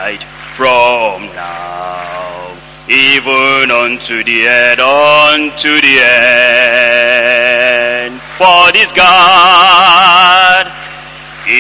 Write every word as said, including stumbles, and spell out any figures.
light from now, even unto the end, unto the end. For this God